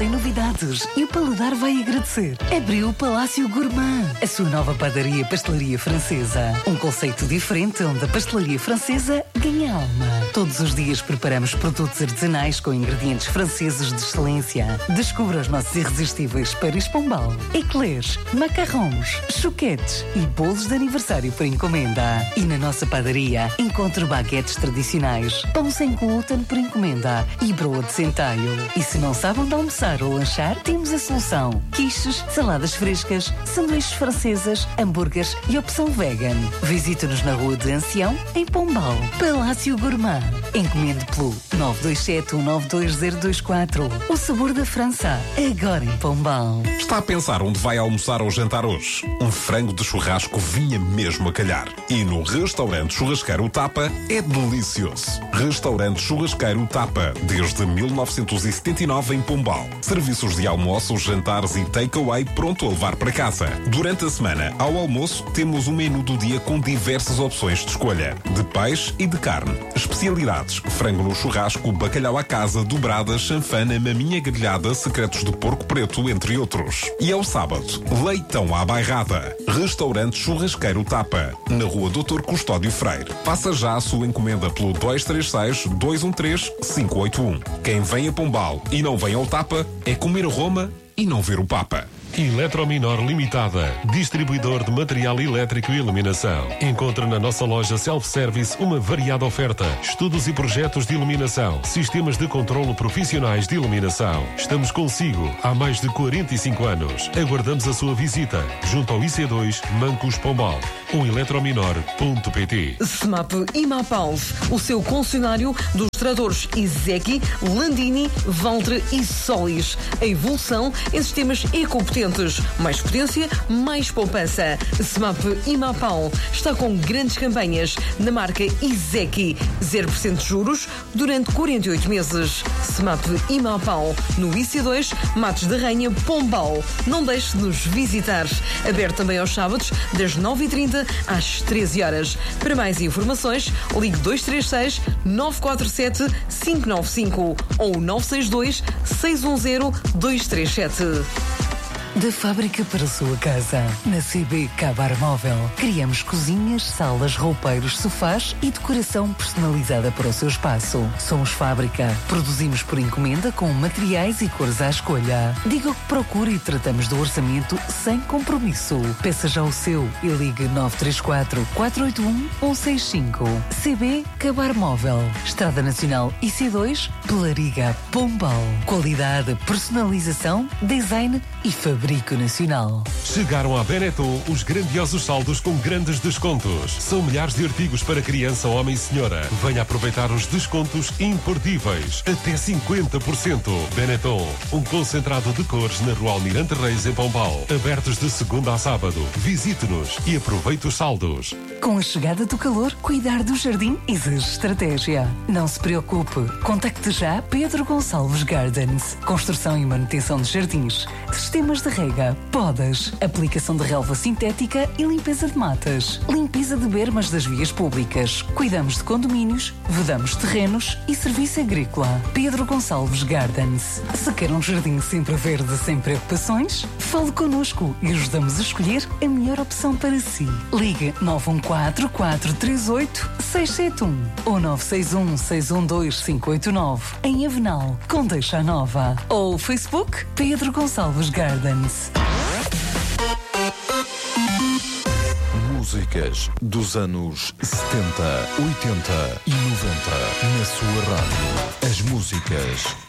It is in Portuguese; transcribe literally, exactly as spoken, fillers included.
tem novidades e o paladar vai agradecer. Abriu o Palácio Gourmand, a sua nova padaria pastelaria francesa. Um conceito diferente onde a pastelaria francesa ganha alma. Todos os dias preparamos produtos artesanais com ingredientes franceses de excelência. Descubra os nossos irresistíveis Paris Pombal, eclairs, macarrons, choquetes e bolos de aniversário por encomenda. E na nossa padaria encontre baguetes tradicionais, pão sem glúten por encomenda e broa de centeio. E se não sabe onde almoçar ou lanchar, temos a solução. Quiches, saladas frescas, sanduíches francesas, hambúrgueres e opção vegan. Visite-nos na Rua de Ancião, em Pombal. Palácio Gourmand. Encomende pelo nove dois sete um nove dois zero dois quatro. O sabor da França, agora em Pombal. Está a pensar onde vai almoçar ou jantar hoje? Um frango de churrasco vinha mesmo a calhar. E no Restaurante Churrasqueiro Tapa é delicioso. Restaurante Churrasqueiro Tapa, desde mil novecentos e setenta e nove em Pombal. Serviços de almoço, jantares e takeaway pronto a levar para casa. Durante a semana, ao almoço, temos um menu do dia com diversas opções de escolha. De peixe e de carne. Especialidades: frango no churrasco, bacalhau à casa, dobrada, chanfana, maminha grelhada, secretos de porco preto, entre outros. E ao sábado, leitão à bairrada. Restaurante Churrasqueiro Tapa, na Rua doutor Custódio Freire. Faça já a sua encomenda pelo dois três seis, dois um três, cinco oito um. Quem vem a Pombal e não vem ao Tapa é comer Roma e não ver o Papa. Eletrominor Limitada, distribuidor de material elétrico e iluminação. Encontra na nossa loja self-service uma variada oferta, estudos e projetos de iluminação, sistemas de controlo profissionais de iluminação. Estamos consigo há mais de quarenta e cinco anos. Aguardamos a sua visita, junto ao I C dois Mancos Pombal ou eletrominor ponto pt. SMAP Imapal, o seu concessionário dos tradores Izeki, Landini, Valtre e Solis. A evolução em sistemas ecopotentes. Mais potência, mais poupança. SMAP Imapal está com grandes campanhas na marca Izeki. zero por cento de juros durante quarenta e oito meses. SMAP Imapal, no I C dois, Matos da Rainha, Pombal. Não deixe de nos visitar. Aberto também aos sábados, das nove e trinta às treze horas. Para mais informações, ligue dois três seis, nove quatro sete, cinco nove cinco ou nove seis dois, seis um zero, dois três sete. Da fábrica para a sua casa. Na C B Cabar Móvel, criamos cozinhas, salas, roupeiros, sofás e decoração personalizada para o seu espaço. Somos fábrica. Produzimos por encomenda com materiais e cores à escolha. Diga o que procura e tratamos do orçamento sem compromisso. Peça já o seu e ligue nove três quatro, quatro oito um, um seis cinco. C B Cabar Móvel. Estrada Nacional I C dois, Pelariga, Pombal. Qualidade, personalização, design e fabricação. Fabrico Nacional. Chegaram à Benetton os grandiosos saldos com grandes descontos. São milhares de artigos para criança, homem e senhora. Venha aproveitar os descontos imperdíveis. Até cinquenta por cento. Benetton, um concentrado de cores na Rua Almirante Reis, em Pombal. Abertos de segunda a sábado. Visite-nos e aproveite os saldos. Com a chegada do calor, cuidar do jardim exige estratégia. Não se preocupe. Contacte já Pedro Gonçalves Gardens. Construção e manutenção de jardins. Sistemas de rega, podas, aplicação de relva sintética e limpeza de matas, limpeza de bermas das vias públicas. Cuidamos de condomínios, vedamos terrenos e serviço agrícola. Pedro Gonçalves Gardens. Se quer um jardim sempre verde, sem preocupações, fale connosco e ajudamos a escolher a melhor opção para si. Ligue nove um quatro, quatro três oito, seis sete um ou nove seis um, seis um dois, cinco oito nove em Avenal, Condeixa Nova. Ou Facebook Pedro Gonçalves Gardens. Músicas dos anos setenta, oitenta e noventa na sua rádio. As músicas